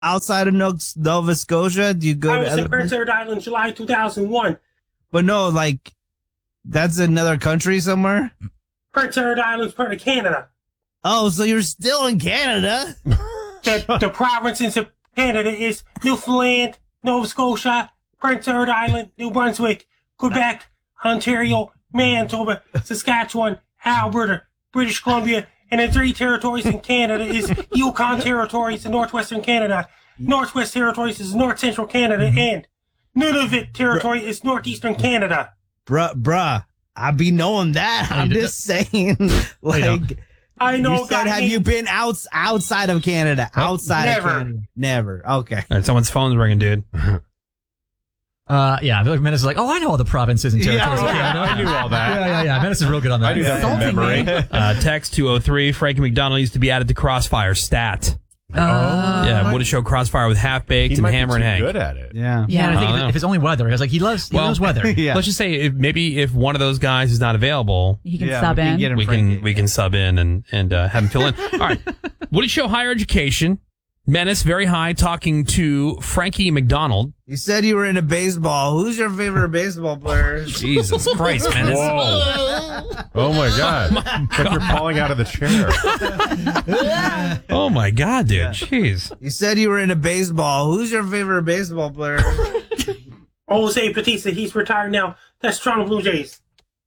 outside of Nova Scotia? Do you go I to was other in Prince Edward Island, July 2001. But no, like, that's another country somewhere? Prince Edward Island's part of Canada. Oh, so you're still in Canada? The provinces of Canada is Newfoundland, Nova Scotia, Prince Edward Island, New Brunswick, Quebec, Ontario, Manitoba, Saskatchewan, Alberta, British Columbia, and the 3 territories in Canada is Yukon Territories in northwestern Canada. Northwest Territories is north central Canada, and Nunavut Territory is northeastern Canada. Bruh, I be knowing that. I'm just saying, like, I know. You said, have you been outside of Canada? Outside of Canada? Never. Okay. All right, someone's phone's ringing, dude. Yeah, I feel like Menace is like, oh, I know all the provinces and territories of Canada. I knew all that. Yeah. Menace is real good on that. I knew that from memory. Text 203. Frankie McDonald used to be added to Crossfire stat. Yeah, would it show Crossfire with Half Baked and Hammer and Hank? Good at it. Yeah. Yeah, I think if it's only weather, he loves weather. Let's just say if one of those guys is not available, he can sub in. We can sub in and have him fill in. All right. Would it show Higher Education? Menace, very high, talking to Frankie McDonald. You said you were into baseball. Who's your favorite baseball player? Jesus Christ, Menace. Whoa. Oh, my God. It's like you're falling out of the chair. Oh, my God, dude. Jeez. You said you were into baseball. Who's your favorite baseball player? Jose Bautista, he's retired now. That's Toronto Blue Jays.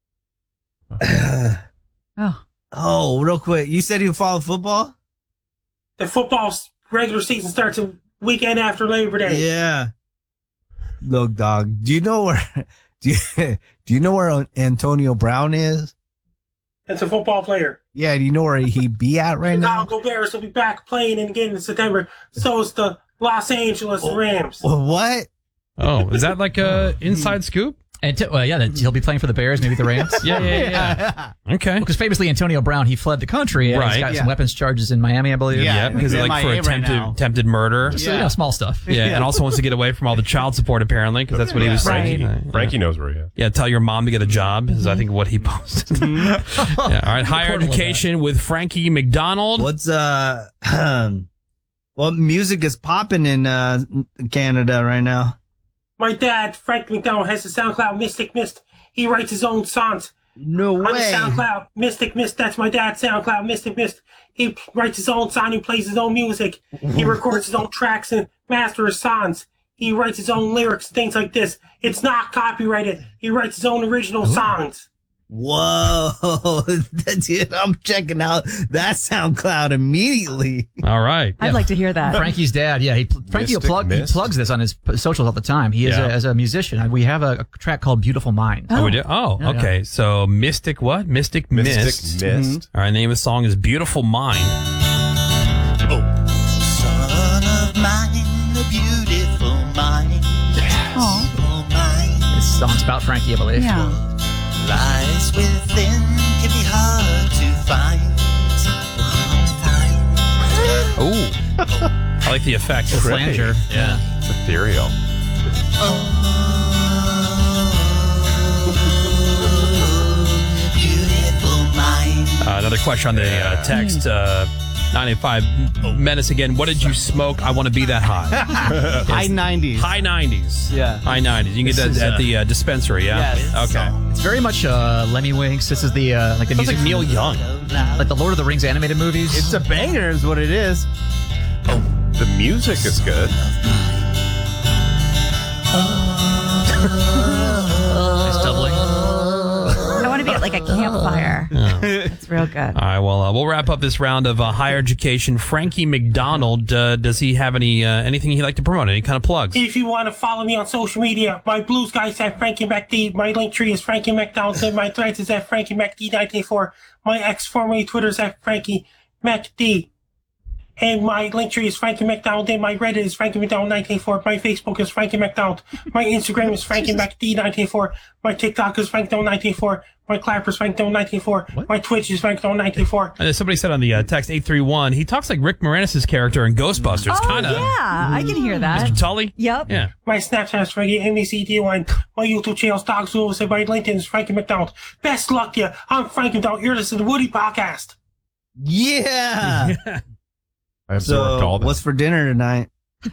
Oh, real quick. You said you follow football? The football's regular season starts a weekend after Labor Day. Yeah. Look, dog. Do you know where? Do you know where Antonio Brown is? That's a football player. Yeah. Do you know where he be at right now? Chicago Bears will be back playing again in September. So is the Los Angeles Rams. What? Oh, is that like a inside scoop? And he'll be playing for the Bears, maybe the Rams. Yeah. Okay. Because famously, Antonio Brown, he fled the country. And he's got some weapons charges in Miami, I believe. Yeah, because like for attempted murder. So, small stuff. Yeah, and also wants to get away from all the child support, apparently, because that's what he was saying. Frankie knows where he is. Yeah, tell your mom to get a job is, I think, what he posted. Yeah, all right, Higher Education with Frankie McDonald. What's, what music is popping in Canada right now? My dad, Frank McDonald, has a SoundCloud, Mystic Mist. He writes his own songs. No way. On the SoundCloud, Mystic Mist. That's my dad's SoundCloud, Mystic Mist. He writes his own song. He plays his own music. He records his own tracks and masters his songs. He writes his own lyrics, things like this. It's not copyrighted. He writes his own original songs. Whoa. Dude, I'm checking out that SoundCloud immediately. All right. I'd like to hear that. Frankie's dad, Frankie he plugs this on his socials all the time. He is as a musician. We have a track called Beautiful Mind. Oh, we do? Oh, Yeah, okay. So Mystic what? Mystic Mist. Mist. All right, name of the song is Beautiful Mind. Son of mine, a beautiful mind. Beautiful mind. This song's about Frankie, I believe. Yeah. Lies within can be hard to find. Oh, I like the effects. The flanger. Yeah. It's ethereal. Beautiful mind. Another question on the text. 985 Menace again. What did you smoke? I want to be that high. High 90s. High 90s. Yeah. High 90s. You can get that at the dispensary, yeah? Yes. Okay. It's very much Lemmy Winks. This is the like the Sounds music like Neil Young. like the Lord of the Rings animated movies. It's a banger is what it is. The music is good. Nice doubling. I want to be at like a campfire. It's real good. All right, well, we'll wrap up this round of Higher Education. Frankie McDonald, does he have anything he'd like to promote? Any kind of plugs? If you want to follow me on social media, my blue sky is at Frankie McD. My link tree is Frankie McDonald. And my threads is at Frankie McD984. My ex, formerly Twitter, is at Frankie McD. And my link tree is Frankie McDonald. And my Reddit is Frankie McDonald 1984. My Facebook is Frankie McDonald. My Instagram is Frankie McD 1984. My TikTok is Frankie McDonald 1984. My Clapper is Frankie McDonald 1984. My Twitch is Frankie McDonald 1984. And somebody said on the text 831, he talks like Rick Moranis' character in Ghostbusters. Oh, Kinda. yeah. I can hear that. Mr. Tully? Yep. Yeah. My Snapchat is Frankie MCD1. My YouTube channel is Dogs Rules. And my LinkedIn is Frankie McDonald. Best luck to you. I'm Frankie McDonald. You're listening to the Woody Podcast. Yeah. I absorbed all So, this. what's for dinner tonight?